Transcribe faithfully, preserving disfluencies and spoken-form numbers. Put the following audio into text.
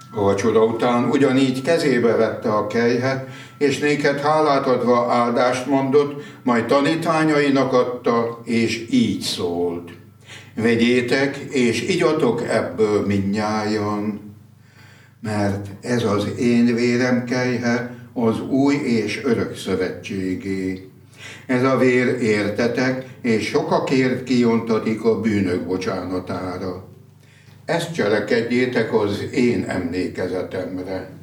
A vacsora után ugyanígy kezébe vette a kelyhet, és néked hálát adva áldást mondott, majd tanítványainak adta, és így szólt. Vegyétek, és igyatok ebből mindnyájan, mert ez az én vérem kelyhe, az új és örök szövetségé. Ez a vér értetek, és sokakért kiontatik a bűnök bocsánatára. Ezt cselekedjétek az én emlékezetemre.